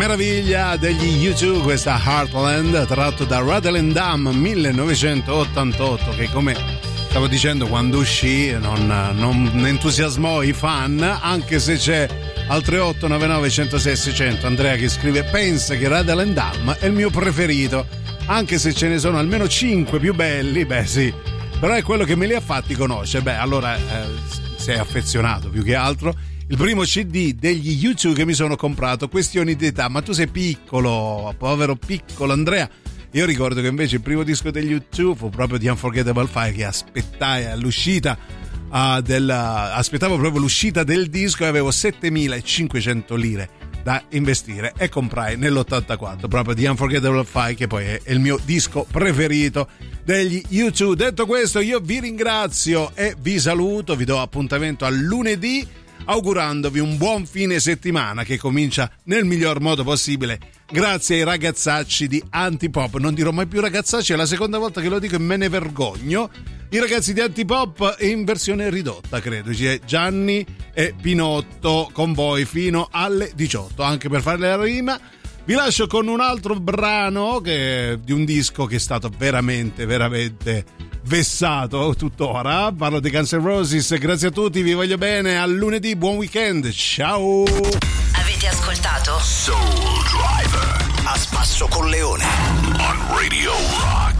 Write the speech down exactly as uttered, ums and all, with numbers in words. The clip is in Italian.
meraviglia degli U due, questa Heartland, tratto da Rattle and Dam millenovecentottantotto, che come stavo dicendo quando uscì non, non entusiasmò i fan, anche se c'è al tre otto nove nove uno zero sei sei zero zero Andrea che scrive: pensa che Rattle and Dam è il mio preferito, anche se ce ne sono almeno cinque più belli. Beh sì, però è quello che me li ha fatti conoscere. Beh, allora eh, sei affezionato più che altro. Il primo C D degli U due che mi sono comprato, questioni di età, ma tu sei piccolo, povero piccolo Andrea. Io ricordo che invece il primo disco degli U due fu proprio di Unforgettable Fire, che aspettai all'uscita uh, del, aspettavo proprio l'uscita del disco e avevo settemilacinquecento lire da investire e comprai nell'ottantaquattro proprio di Unforgettable Fire, che poi è il mio disco preferito degli U due. Detto questo, io vi ringrazio e vi saluto, vi do appuntamento a lunedì, augurandovi un buon fine settimana che comincia nel miglior modo possibile grazie ai ragazzacci di Antipop. Non dirò mai più ragazzacci, è la seconda volta che lo dico e me ne vergogno. I ragazzi di Antipop in versione ridotta, credo, c'è Gianni e Pinotto con voi fino alle diciotto, anche per fare la rima. Vi lascio con un altro brano che, di un disco che è stato veramente veramente vessato tuttora. Parlo di Guns N' Roses. Grazie a tutti, vi voglio bene, a lunedì, buon weekend, ciao. Avete ascoltato Soul Driver a spasso con Leone on Radio Rock.